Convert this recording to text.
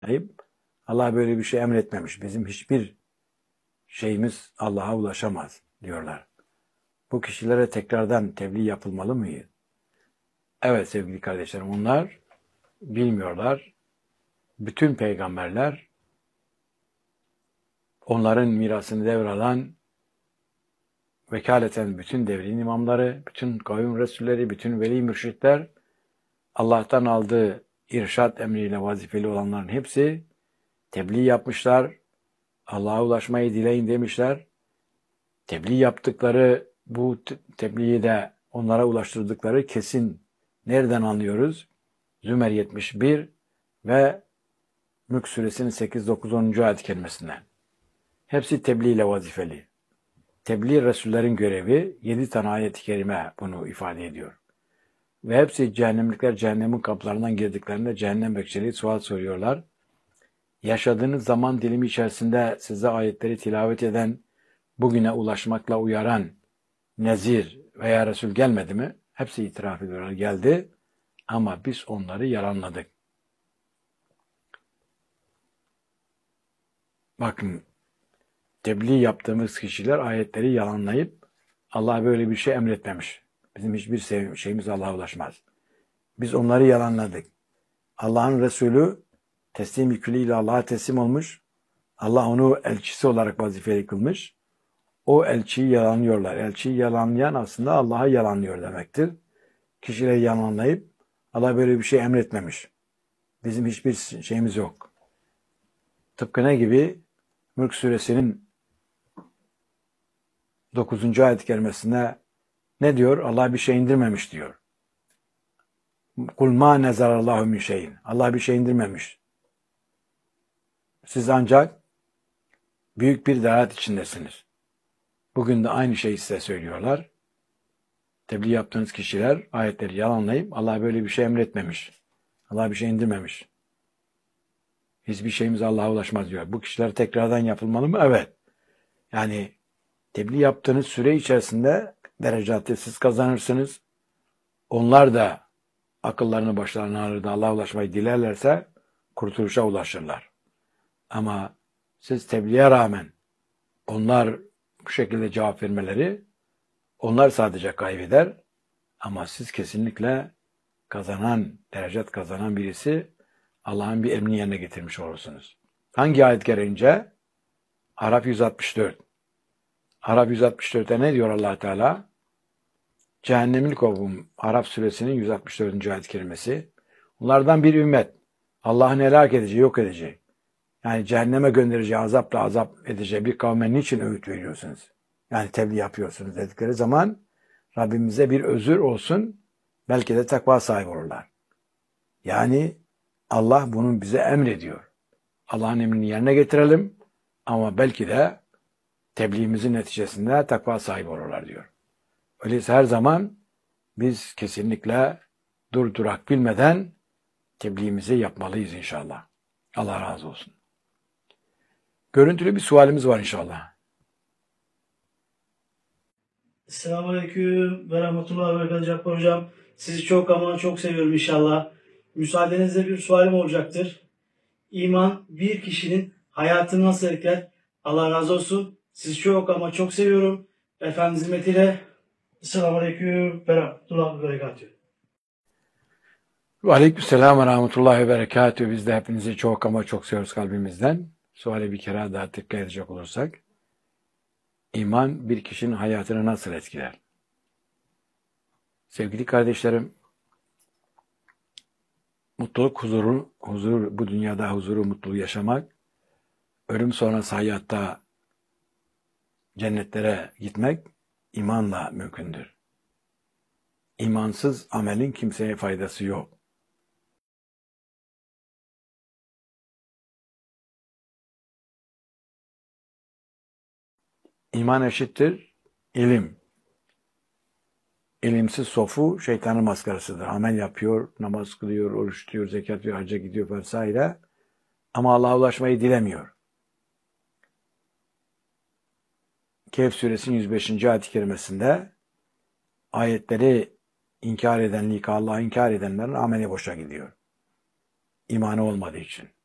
Ayıp. Allah böyle bir şey emretmemiş. Bizim hiçbir şeyimiz Allah'a ulaşamaz diyorlar. Bu kişilere tekrardan tebliğ yapılmalı mı? Evet sevgili kardeşlerim, onlar bilmiyorlar. Bütün peygamberler, onların mirasını devralan, vekaleten bütün devrin imamları, bütün kavim resulleri, bütün veli mürşitler, Allah'tan aldığı irşad emriyle vazifeli olanların hepsi tebliğ yapmışlar. Allah'a ulaşmayı dileyin demişler. Tebliğ yaptıkları, bu tebliği de onlara ulaştırdıkları kesin. Nereden anlıyoruz? Zümer 71 ve Mülk Suresinin 8, 9, 10. ayet-i kerimesinden. Hepsi tebliğ ile vazifeli. Tebliğ Resullerin görevi, 7 tane ayet-i kerime bunu ifade ediyor. Ve hepsi cehennemlikler cehennemin kapılarından girdiklerinde cehennem bekçileri sual soruyorlar. Yaşadığınız zaman dilimi içerisinde size ayetleri tilavet eden, bugüne ulaşmakla uyaran nezir veya Resul gelmedi mi? Hepsi itiraf ediyorlar. Geldi ama biz onları yalanladık. Bakın, tebliğ yaptığımız kişiler ayetleri yalanlayıp Allah böyle bir şey emretmemiş. Bizim hiçbir şeyimiz Allah'a ulaşmaz. Biz onları yalanladık. Allah'ın Resulü teslim yüküyle Allah'a teslim olmuş. Allah onu elçisi olarak vazifeli kılmış. O elçiyi yalanlıyorlar. Elçiyi yalanlayan aslında Allah'a yalanlıyor demektir. Kişileri yalanlayıp Allah böyle bir şey emretmemiş. Bizim hiçbir şeyimiz yok. Tıpkı ne gibi? Mülk Suresinin 9. ayet-i kerimesinde ne diyor? Allah bir şey indirmemiş diyor. Kul ma nezarallahu min şeyin. Allah bir şey indirmemiş. Siz ancak büyük bir dalalet içindesiniz. Bugün de aynı şeyi size söylüyorlar. Tebliğ yaptığınız kişiler ayetleri yalanlayıp Allah böyle bir şey emretmemiş. Allah bir şey indirmemiş. Hiçbir şeyimiz Allah'a ulaşmaz diyor. Bu kişiler tekrardan yapılmalı mı? Evet. Yani tebliğ yaptığınız süre içerisinde derecatı siz kazanırsınız. Onlar da akıllarını başlarına alır da Allah'a ulaşmayı dilerlerse kurtuluşa ulaşırlar. Ama siz tebliğe rağmen onlar bu şekilde cevap vermeleri, onlar sadece kaybeder ama siz kesinlikle kazanan, derecat kazanan birisi, Allah'ın bir emrini yerine getirmiş olursunuz. Hangi ayet gereğince? Araf 164. Araf 164'te ne diyor Allah Teala? Cehennemin kovum, Araf suresinin 164. ayet kelimesi. Onlardan bir ümmet Allah'ın helak edeceği, yok edeceği, yani cehenneme göndereceği, azapla azap edeceği bir kavme niçin öğüt veriyorsunuz? Yani tebliğ yapıyorsunuz dedikleri zaman Rabbimize bir özür olsun, belki de takva sahibi olurlar. Yani Allah bunu bize emrediyor. Allah'ın emrini yerine getirelim ama belki de tebliğimizin neticesinde takva sahibi olurlar diyor. Öyleyse her zaman biz kesinlikle durdurak bilmeden tebliğimizi yapmalıyız inşallah. Allah razı olsun. Görüntülü bir sualimiz var inşallah. Selamünaleyküm ve rahmetullahi ve berekatuhu Cabbar Hocam. Sizi çok ama çok seviyorum inşallah. Müsaadenizle bir sualim olacaktır. İman bir kişinin hayatını nasıl etkiler? Allah razı olsun. Sizi çok ama çok seviyorum. Efendimiz hizmetiyle. Selamünaleyküm ve rahmetullahi ve berekatuhu. Aleykümselam ve rahmetullahi ve berekatuhu. Biz de hepinizi çok ama çok seviyoruz kalbimizden. Suale bir kere daha dikkat edecek olursak. İman bir kişinin hayatını nasıl etkiler? Sevgili kardeşlerim, mutluluk, huzur, bu dünyada huzuru, mutluluğu yaşamak, ölüm sonrası hayatta cennetlere gitmek imanla mümkündür. İmansız amelin kimseye faydası yok. İman eşittir ilim. İlimsiz sofu şeytanın maskarasıdır. Amel yapıyor, namaz kılıyor, oruç tutuyor, zekat veriyor, hacca gidiyor vesaire. Ama Allah'a ulaşmayı dilemiyor. Kehf suresinin 105. ayet-i kerimesinde ayetleri inkar eden, Allah'ı inkar edenlerin ameli boşa gidiyor. İmanı olmadığı için.